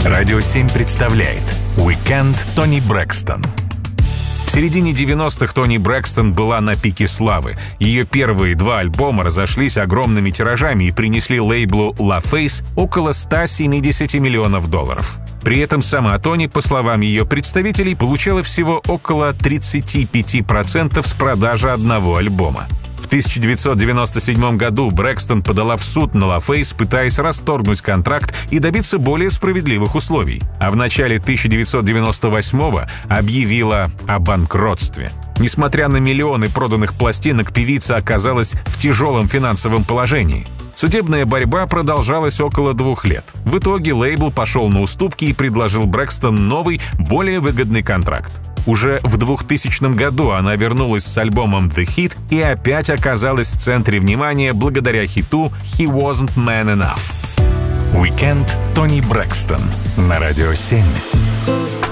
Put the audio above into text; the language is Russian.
Радио 7 представляет «Уикенд Тони Брэкстон». В середине 90-х Тони Брэкстон была на пике славы. Ее первые 2 альбома разошлись огромными тиражами и принесли лейблу LaFace около $170 миллионов. При этом сама Тони, по словам ее представителей, получала всего около 35% с продажи одного альбома. В 1997 году Брэкстон подала в суд на LaFace, пытаясь расторгнуть контракт и добиться более справедливых условий. А в начале 1998-го объявила о банкротстве. Несмотря на миллионы проданных пластинок, певица оказалась в тяжелом финансовом положении. Судебная борьба продолжалась около 2 лет. В итоге лейбл пошел на уступки и предложил Брэкстон новый, более выгодный контракт. Уже в 2000 году она вернулась с альбомом The Hit и опять оказалась в центре внимания благодаря хиту «He Wasn't Man Enough». Уикенд Тони Брэкстон на Радио 7.